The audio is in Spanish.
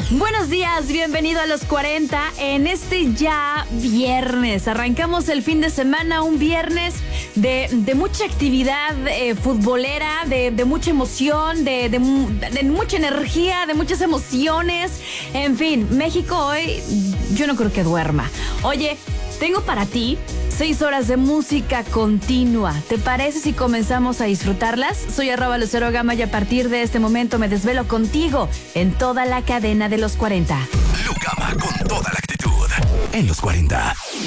Buenos días, bienvenido a los 40 en este ya viernes. Arrancamos el fin de semana, un viernes de mucha actividad futbolera, de mucha emoción, de mucha energía, de muchas emociones. En fin, México hoy yo no creo que duerma. Oye, tengo para ti 6 horas de música continua. ¿Te parece si comenzamos a disfrutarlas? Soy @LuceroGama y a partir de este momento me desvelo contigo en toda la cadena de los 40. Lucama con toda la actitud en los 40.